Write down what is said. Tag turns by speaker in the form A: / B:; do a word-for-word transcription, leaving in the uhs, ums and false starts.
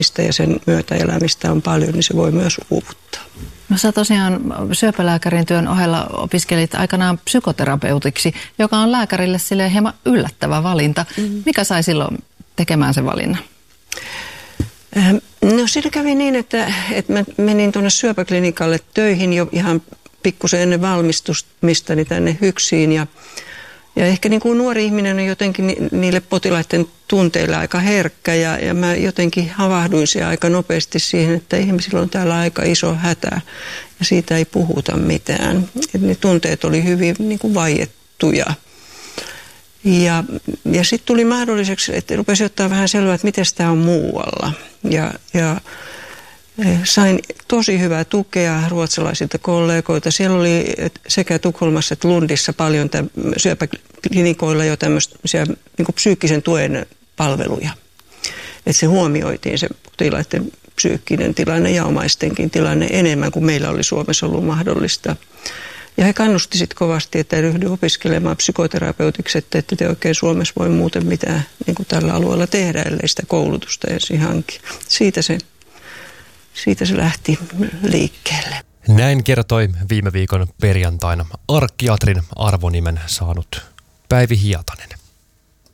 A: ja sen myötäelämistä on paljon, niin se voi myös uuvuttaa.
B: No sä tosiaan syöpälääkärin työn ohella opiskelit aikanaan psykoterapeutiksi, joka on lääkärille silleen hieman yllättävä valinta. Mm. Mikä sai silloin tekemään sen valinnan?
A: No siinä kävi niin, että, että mä menin tuonne syöpäklinikalle töihin jo ihan pikkusen ennen valmistumistani tänne Hyksiin ja Ja ehkä niin kuin nuori ihminen on jotenkin niille potilaiden tunteille aika herkkä ja, ja mä jotenkin havahduin siellä aika nopeasti siihen, että ihmisillä on täällä aika iso hätä ja siitä ei puhuta mitään. Et ne tunteet oli hyvin niin kuin vaiettuja. Ja, ja sitten tuli mahdolliseksi, että rupesi ottaa vähän selvää, että miten tämä on muualla. Ja, ja sain tosi hyvää tukea ruotsalaisilta kollegoilta. Siellä oli sekä Tukholmassa että Lundissa paljon täm, syöpäklinikoilla jo tämmöisiä niin kuin psyykkisen tuen palveluja. Että se huomioitiin se potilaiden psyykkinen tilanne ja omaistenkin tilanne enemmän kuin meillä oli Suomessa ollut mahdollista. Ja he kannusti sitten kovasti, että ryhdy opiskelemaan psykoterapeutiksi, että ette te oikein Suomessa voi muuten mitään niin kuin tällä alueella tehdä, ellei sitä koulutusta ensin hanki. Siitä se Siitä se lähti liikkeelle.
C: Näin kertoi viime viikon perjantaina arkkiatrin arvonimen saanut Päivi Hietanen.